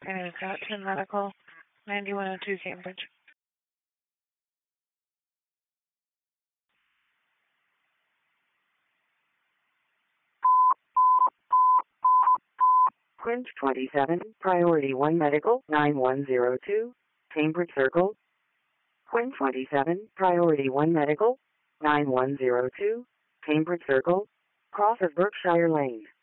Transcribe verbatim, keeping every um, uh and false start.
My name is Outton Medical, ninety-one oh two Cambridge. Quinch twenty-seven, Priority one Medical, nine one zero two, Cambridge Circle. Quinch twenty-seven, Priority one Medical, nine one zero two, Cambridge Circle, cross of Berkshire Lane.